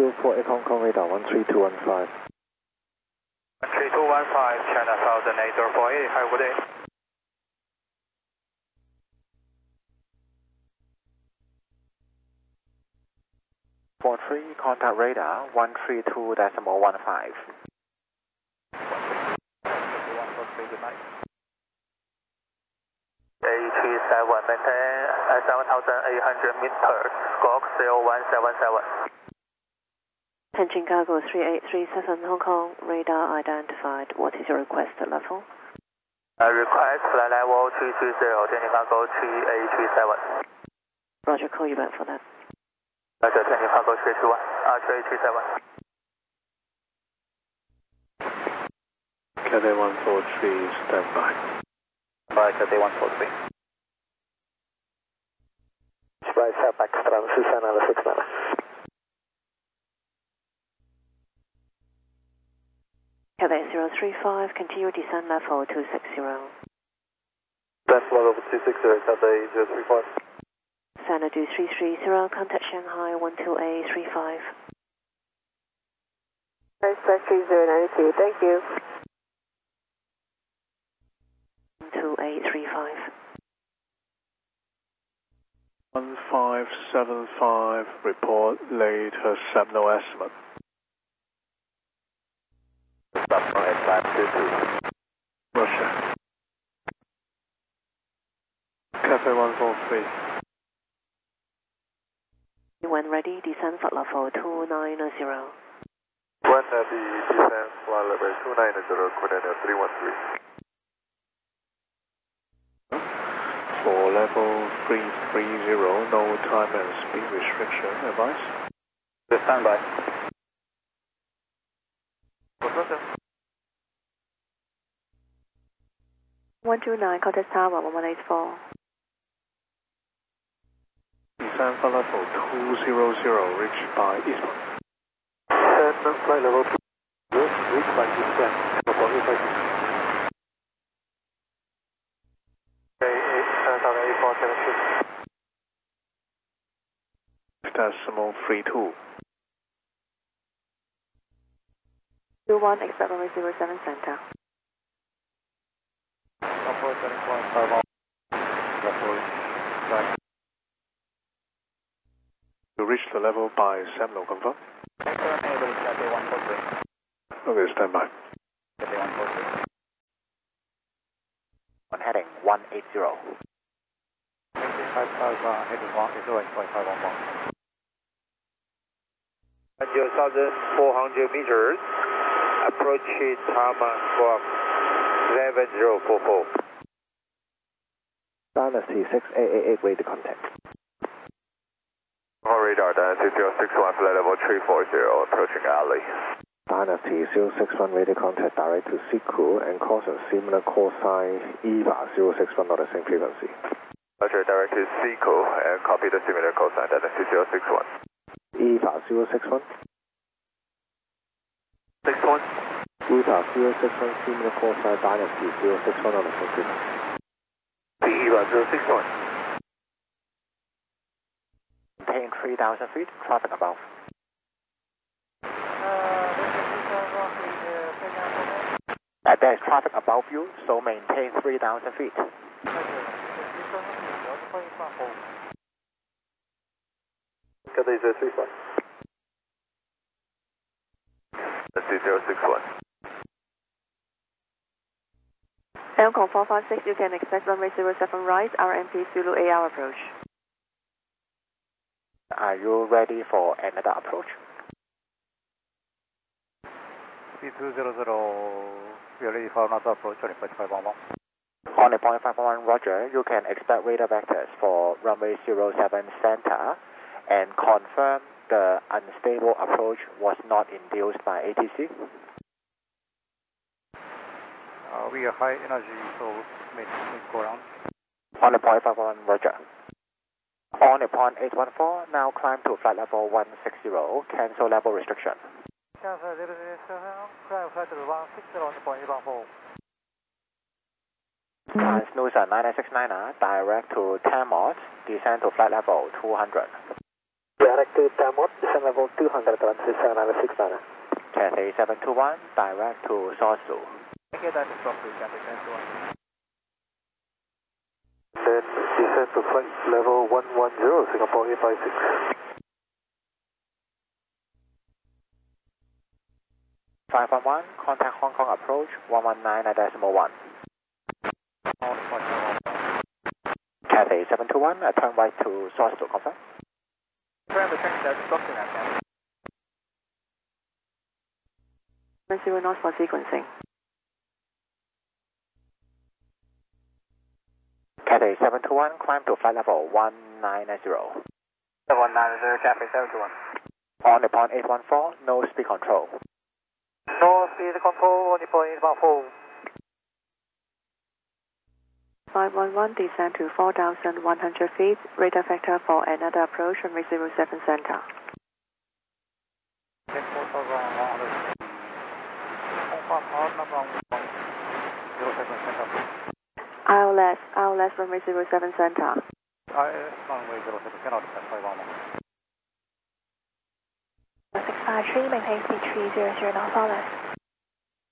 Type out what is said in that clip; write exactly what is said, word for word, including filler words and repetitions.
for Echo Hong Kong radar one three two one five. one three two one five, China Southern eight zero four eight, have a good day. four three, contact radar one three two decimal one five. A three seven, maintain at seven thousand eight hundred meters, squawk zero one seven seven. Tianjin Cargo three eight three seven Hong Kong, radar identified. What is your requested level? Uh, request flight level three three zero, Tianjin Cargo three eight three seven. Roger, call you back for that. Roger, Tianjin Cargo three two one, uh, three eight three seven. Cathay one four three, stand by. By Cathay one four three. Right, back to Susana six nine. Cathay zero three five, continue descent level two six zero. Descent level two six zero, Cathay zero three five. Xanadu three three zero, contact Shanghai one two eight three five. Express three zero nine two, thank you. one two eight three five. one five seven five, report later Semno estimate. Russia. Cathay one four three. When ready, descend flight level two nine zero. When ready, descend flight level two nine zero, coordinate three one three. For level three three zero, no time and speed restriction, advice? Stand by. one two nine, contact Tower one one eight four. Descend flight level two zero zero, reached by Eastman. Descend flight level two zero, reached by Eastman. Decimal three two. two one, expect runway zero seven center. You reach the level by Semno, confirm? Okay, stand by. On heading one eight zero. At your one thousand four hundred meters, approach Tama squawk eleven zero four four. Dynasty six eight eight eight, radio contact. On radar, Dynasty zero six one, flight level three four zero, approaching alley. Dynasty zero six one, radio contact direct to Siku and caution similar call sign E V A zero six one on the same frequency. Roger, direct to Siku and copy the similar call sign, Dynasty zero six one. E V A zero six one. six one. E V A zero six one, similar call sign Dynasty zero six one on the same frequency. E V A zero six one. Maintain three thousand feet, traffic above. Uh, there is traffic above you, so maintain three thousand feet. Cathay zero three five. Let's see zero six one. Hong Kong four five six, you can expect runway zero seven right, R M P Zulu A R approach. Are you ready for another approach? C two zero zero, we are ready for another approach, on point five one one. On the point five one, Roger, you can expect radar vectors for runway zero seven center and confirm the unstable approach was not induced by A T C. Uh, we are high energy, so may, may go around. On the point five one, Roger. On the point eight one four, now climb to flight level one six zero, cancel level restriction. Cancel zero zero seven, climb flight level one six zero on the point eight one four. Transnusa nine nine six nine, direct to Tamos, descend to flight level two hundred. Direct to Tamot, descent level two hundred, transit seven nine six nine. Cathay seven two one, direct to Sosu. Thank you, that is Fox two, Cathay seven two one. Then descend to flight level one one zero, Singapore eight five six. five one one, contact Hong Kong approach one one nine decimal one. Cathay seven two one, uh, turn right to Sosu, confirm. Confirm the training status, Fox two, Cathay. Zero knots for sequencing. Cathay seven two one, climb to flight level one nine zero. one nine zero, Cathay seven two one. On Nippon eight one four, no speed control. No speed control, Nippon eight one four. five one one, descend to four thousand one hundred feet, radar vector for another approach, runway zero seven center. Take four thousand one hundred feet. Hong Kong, Hong Kong, zero seven center. I L S, I L S, runway zero seven center. I S runway zero seven cannot set five one one. six five three, maintain speed three zero zero, now follow.